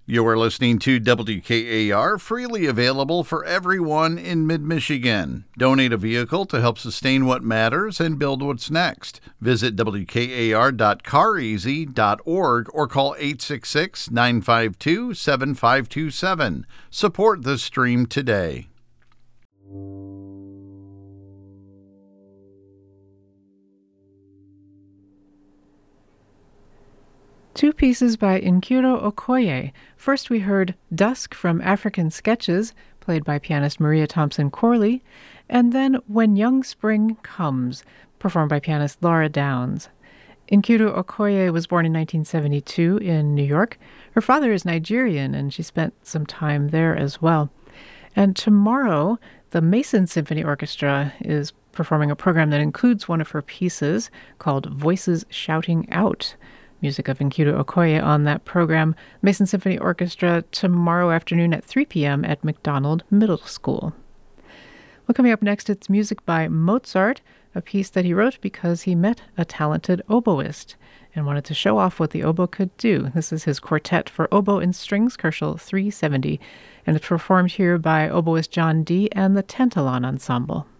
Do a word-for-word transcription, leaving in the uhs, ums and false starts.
You are listening to W K A R, freely available for everyone in mid-Michigan. Donate a vehicle to help sustain what matters and build what's next. Visit W K A R dot car easy dot org or call eight six six, nine five two, seven five two seven. Support the stream today. Two pieces by Nkuro Okoye. First we heard Dusk from African Sketches, played by pianist Maria Thompson Corley, and then When Young Spring Comes, performed by pianist Laura Downs. Nkuro Okoye was born in nineteen seventy-two in New York. Her father is Nigerian, and she spent some time there as well. And tomorrow, the Mason Symphony Orchestra is performing a program that includes one of her pieces called Voices Shouting Out. Music of Nkuro Okoye on that program. Mason Symphony Orchestra tomorrow afternoon at three p.m. at McDonald Middle School. Well, coming up next, it's music by Mozart, a piece that he wrote because he met a talented oboist and wanted to show off what the oboe could do. This is his quartet for oboe and strings, Koschel three seventy, and it's performed here by oboist John Dee and the Tantalon Ensemble.